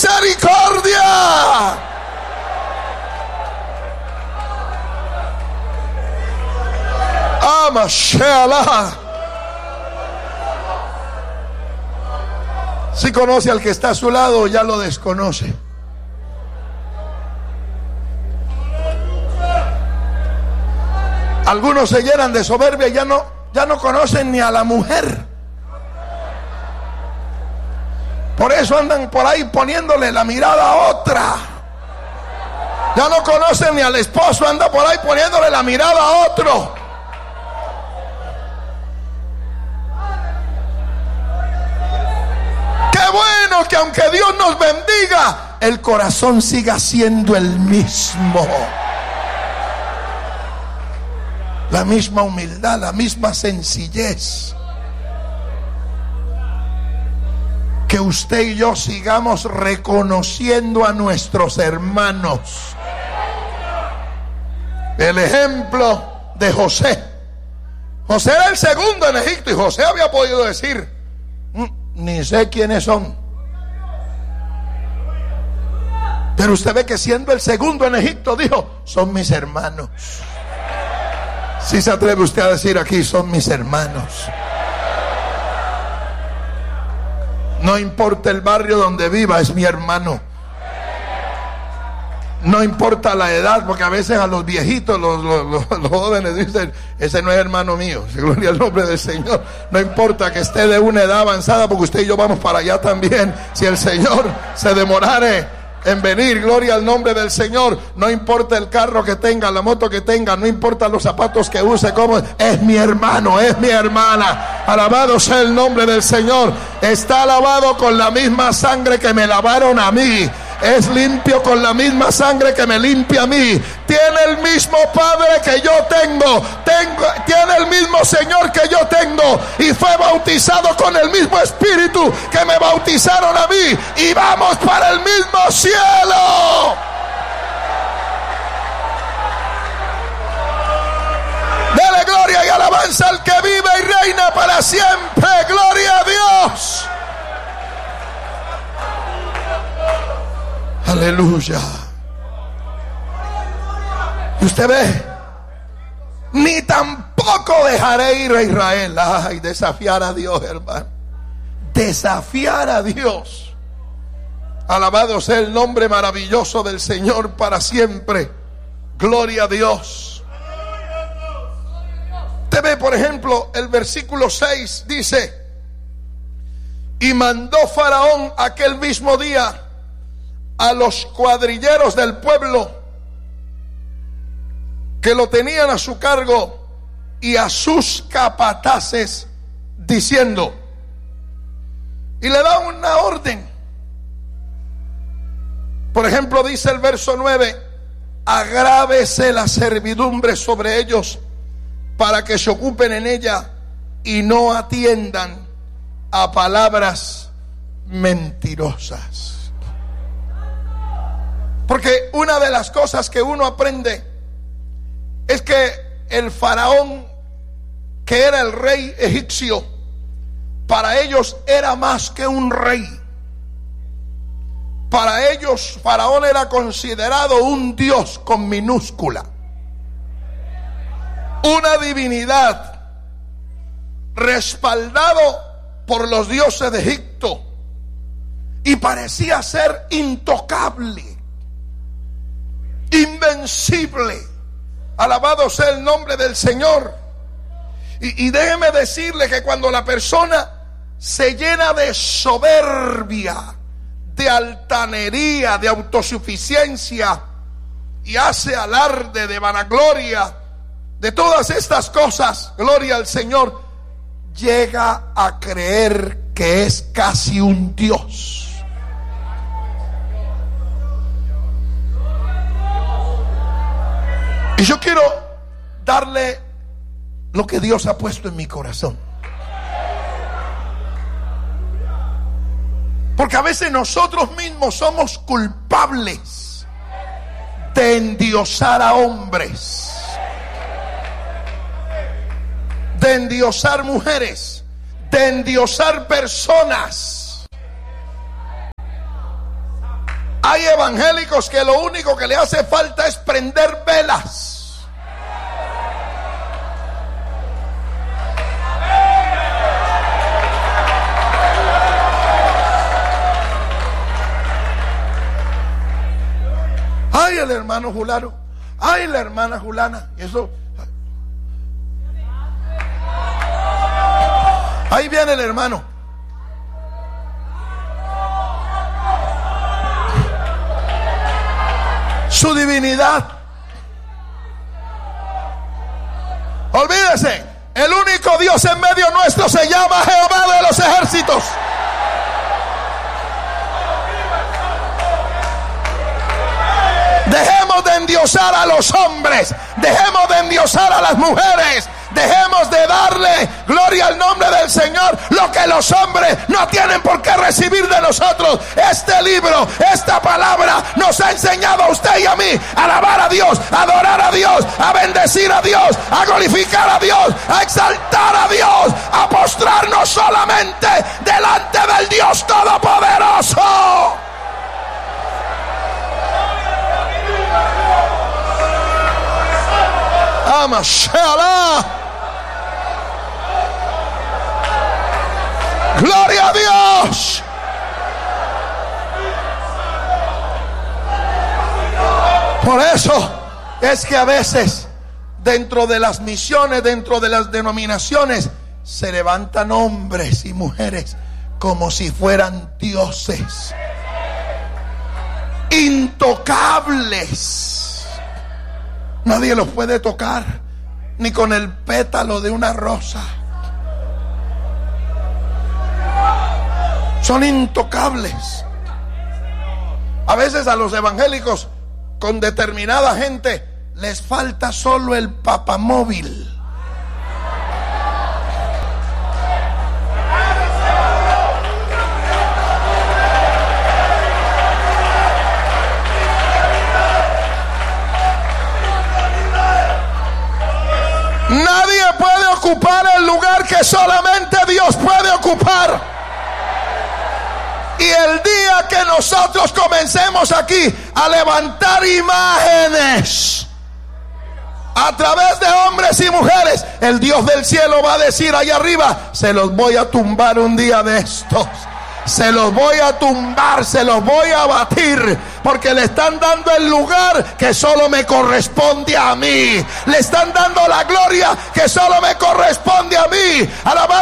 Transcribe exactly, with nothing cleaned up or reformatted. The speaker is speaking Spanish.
misericordia. Ama Shealah. Si conoce al que está a su lado, ya lo desconoce. Algunos se llenan de soberbia y ya no, ya no conocen ni a la mujer. Por eso andan por ahí poniéndole la mirada a otra. Ya no conocen ni al esposo, anda por ahí poniéndole la mirada a otro. Qué bueno que aunque Dios nos bendiga, el corazón siga siendo el mismo. La misma humildad, la misma sencillez. Que usted y yo sigamos reconociendo a nuestros hermanos. El ejemplo de José. José era el segundo en Egipto y José había podido decir: ni sé quiénes son. Pero usted ve que siendo el segundo en Egipto dijo: son mis hermanos. Si se atreve usted a decir aquí: son mis hermanos. No importa el barrio donde viva, es mi hermano. No importa la edad, porque a veces a los viejitos, los, los, los, los jóvenes dicen: ese no es hermano mío. Gloria al nombre del Señor. No importa que esté de una edad avanzada, porque usted y yo vamos para allá también. Si el Señor se demorare en venir, gloria al nombre del Señor. No importa el carro que tenga, la moto que tenga, no importa los zapatos que use, como es mi hermano, es mi hermana. Alabado sea el nombre del Señor. Está lavado con la misma sangre que me lavaron a mí. Es limpio con la misma sangre que me limpia a mí. Tiene el mismo Padre que yo tengo. tengo Tiene el mismo Señor que yo tengo. Y fue bautizado con el mismo Espíritu que me bautizaron a mí. Y vamos para el mismo cielo. Dele gloria y alabanza al que vive y reina para siempre. Gloria a Dios. Aleluya. Y usted ve: ni tampoco dejaré ir a Israel. Ay, desafiar a Dios, hermano. Desafiar a Dios. Alabado sea el nombre maravilloso del Señor para siempre. Gloria a Dios. Usted ve, por ejemplo, el versículo seis dice: y mandó Faraón aquel mismo día a los cuadrilleros del pueblo que lo tenían a su cargo y a sus capataces, diciendo, y le da una orden. Por ejemplo, dice el verso nueve: agrávese la servidumbre sobre ellos para que se ocupen en ella y no atiendan a palabras mentirosas. Porque una de las cosas que uno aprende es que el faraón, que era el rey egipcio, para ellos era más que un rey. Para ellos Faraón era considerado un dios con minúscula, una divinidad respaldado por los dioses de Egipto, y parecía ser intocable, invencible. Alabado sea el nombre del Señor. Y, y déjeme decirle que cuando la persona se llena de soberbia, de altanería, de autosuficiencia, y hace alarde de vanagloria, de todas estas cosas, gloria al Señor, llega a creer que es casi un Dios. Y yo quiero darle lo que Dios ha puesto en mi corazón. Porque a veces nosotros mismos somos culpables de endiosar a hombres, de endiosar mujeres, de endiosar personas. Hay evangélicos que lo único que le hace falta es prender velas. Ay, el hermano Julano. Ay, la hermana Julana. Eso. Ahí viene el hermano. Su divinidad. Olvídese, el único Dios en medio nuestro se llama Jehová de los ejércitos. Dejemos de endiosar a los hombres, dejemos de endiosar a las mujeres, dejemos de darle gloria al nombre del Señor lo que los hombres no tienen por qué recibir de nosotros. Este libro, esta palabra nos ha enseñado a usted y a mí a alabar a Dios, a adorar a Dios, a bendecir a Dios, a glorificar a Dios, a exaltar a Dios, a postrarnos solamente delante del Dios Todopoderoso. Amashallah. Gloria a Dios. Por eso es que a veces dentro de las misiones, dentro de las denominaciones, se levantan hombres y mujeres como si fueran dioses, intocables. Nadie los puede tocar, ni con el pétalo de una rosa. Son intocables. A veces a los evangélicos con determinada gente les falta solo el papamóvil. Nadie puede ocupar el lugar que solamente Dios puede ocupar. Y el día que nosotros comencemos aquí a levantar imágenes a través de hombres y mujeres, el Dios del cielo va a decir allá arriba: se los voy a tumbar un día de estos. Se los voy a tumbar, se los voy a batir, porque le están dando el lugar que solo me corresponde a mí. Le están dando la gloria que solo me corresponde a mí. Alabado